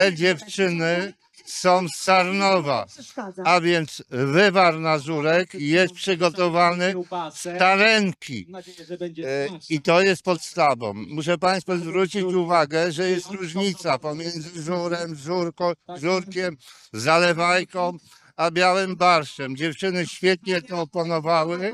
Te dziewczyny są z Sarnowa, a więc wywar na żurek jest przygotowany z tarenki. I to jest podstawą. Muszę Państwu zwrócić uwagę, że jest różnica pomiędzy żurem, żurkiem, zalewajką, a białym barszczem. Dziewczyny świetnie to oponowały,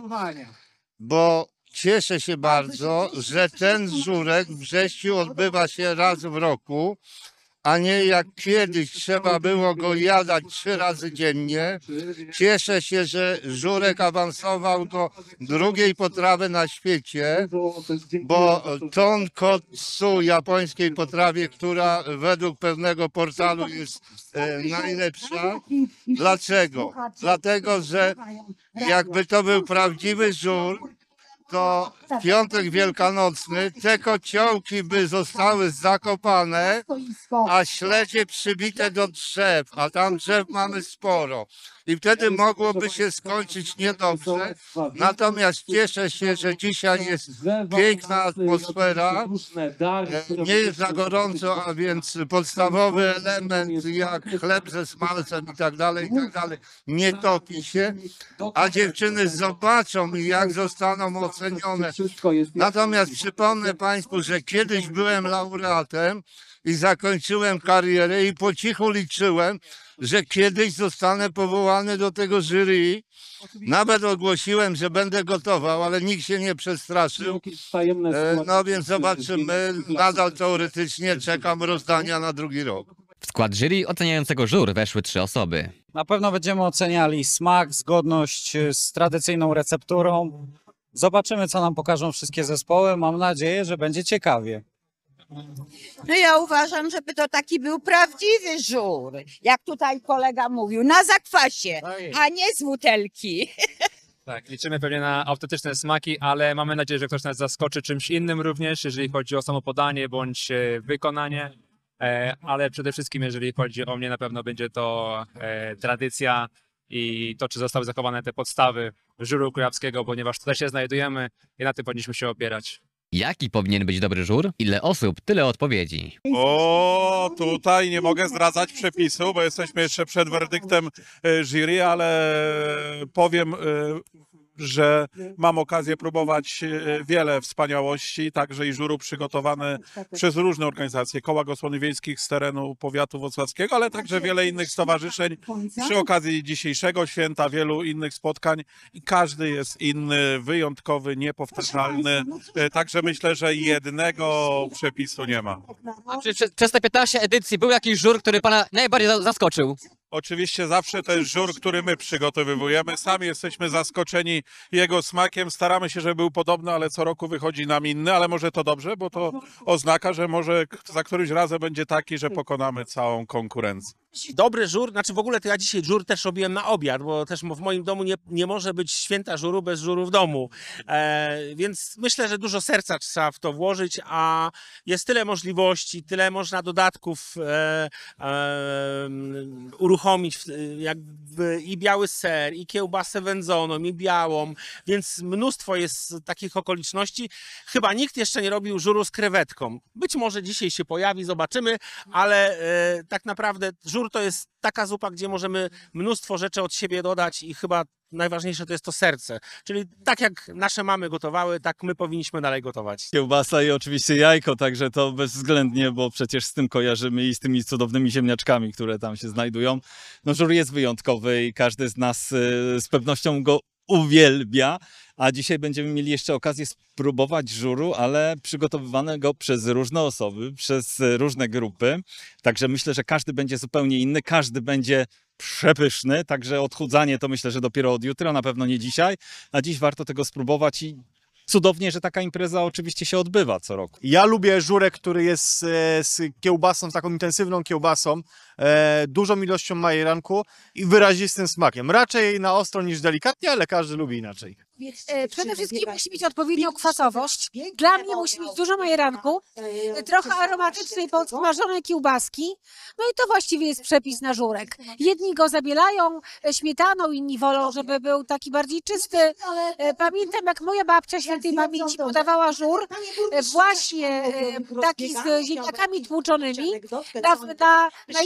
bo cieszę się bardzo, że ten żurek w Brześciu odbywa się raz w roku, a nie jak kiedyś trzeba było go jadać 3 razy dziennie. Cieszę się, że żurek awansował do drugiej potrawy na świecie, bo tonkotsu, japońskiej potrawie, która według pewnego portalu jest najlepsza. Dlaczego? Dlatego, że jakby to był prawdziwy żur, to w piątek wielkanocny te kociołki by zostały zakopane, a śledzie przybite do drzew, a tam drzew mamy sporo. I wtedy mogłoby się skończyć niedobrze. Natomiast cieszę się, że dzisiaj jest piękna atmosfera. Nie jest za gorąco, a więc podstawowy element jak chleb ze smalcem i tak dalej, nie topi się. A dziewczyny zobaczą, jak zostaną ocenione. Natomiast przypomnę Państwu, że kiedyś byłem laureatem i zakończyłem karierę i po cichu liczyłem, że kiedyś zostanę powołany do tego jury. Nawet ogłosiłem, że będę gotował, ale nikt się nie przestraszył. No więc zobaczymy. Nadal teoretycznie czekam rozdania na drugi rok. W skład jury oceniającego żur weszły 3 osoby. Na pewno będziemy oceniali smak, zgodność z tradycyjną recepturą. Zobaczymy, co nam pokażą wszystkie zespoły. Mam nadzieję, że będzie ciekawie. No ja uważam, żeby to taki był prawdziwy żur, jak tutaj kolega mówił, na zakwasie, a nie z butelki. Tak, liczymy pewnie na autentyczne smaki, ale mamy nadzieję, że ktoś nas zaskoczy czymś innym również, jeżeli chodzi o samo podanie bądź wykonanie. Ale przede wszystkim, jeżeli chodzi o mnie, na pewno będzie to tradycja i to, czy zostały zachowane te podstawy żuru kujawskiego, ponieważ tutaj się znajdujemy i na tym powinniśmy się opierać. Jaki powinien być dobry żur? Ile osób, tyle odpowiedzi. O, tutaj nie mogę zdradzać przepisu, bo jesteśmy jeszcze przed werdyktem jury, ale powiem, że mam okazję próbować wiele wspaniałości, także i żuru przygotowane przez różne organizacje, koła gospodyń wiejskich z terenu powiatu włocławskiego, ale także wiele innych stowarzyszeń przy okazji dzisiejszego święta, wielu innych spotkań i każdy jest inny, wyjątkowy, niepowtarzalny, także myślę, że jednego przepisu nie ma. A czy przez te 15 edycji był jakiś żur, który pana najbardziej zaskoczył? Oczywiście zawsze to jest żur, który my przygotowujemy. Sami jesteśmy zaskoczeni jego smakiem. Staramy się, żeby był podobny, ale co roku wychodzi nam inny. Ale może to dobrze, bo to oznaka, że może za którymś razem będzie taki, że pokonamy całą konkurencję. Dobry żur, znaczy w ogóle to ja dzisiaj żur też robiłem na obiad, bo też w moim domu nie może być święta żuru bez żuru w domu. Więc myślę, że dużo serca trzeba w to włożyć, a jest tyle możliwości, tyle można dodatków uruchomić, jakby i biały ser, i kiełbasę wędzoną, i białą, więc mnóstwo jest takich okoliczności. Chyba nikt jeszcze nie robił żuru z krewetką. Być może dzisiaj się pojawi, zobaczymy, ale tak naprawdę żur to jest taka zupa, gdzie możemy mnóstwo rzeczy od siebie dodać i chyba najważniejsze to jest to serce. Czyli tak jak nasze mamy gotowały, tak my powinniśmy dalej gotować. Kiełbasa i oczywiście jajko, także to bezwzględnie, bo przecież z tym kojarzymy i z tymi cudownymi ziemniaczkami, które tam się znajdują. No żur jest wyjątkowy i każdy z nas z pewnością go uwielbia, a dzisiaj będziemy mieli jeszcze okazję spróbować żuru, ale przygotowywanego przez różne osoby, przez różne grupy, także myślę, że każdy będzie zupełnie inny, każdy będzie przepyszny, także odchudzanie to myślę, że dopiero od jutra, na pewno nie dzisiaj, a dziś warto tego spróbować i cudownie, że taka impreza oczywiście się odbywa co roku. Ja lubię żurek, który jest z kiełbasą, z taką intensywną kiełbasą, dużą ilością majeranku i wyrazistym smakiem. Raczej na ostro niż delikatnie, ale każdy lubi inaczej. Przede wszystkim musi mieć odpowiednią kwasowość. Dla mnie musi mieć dużo majeranku, trochę aromatycznej podsmażonej kiełbaski. No i to właściwie jest przepis na żurek. Jedni go zabielają śmietaną, inni wolą, żeby był taki bardziej czysty. Pamiętam, jak moja babcia świętej pamięci podawała żur właśnie taki z ziemniakami tłuczonymi na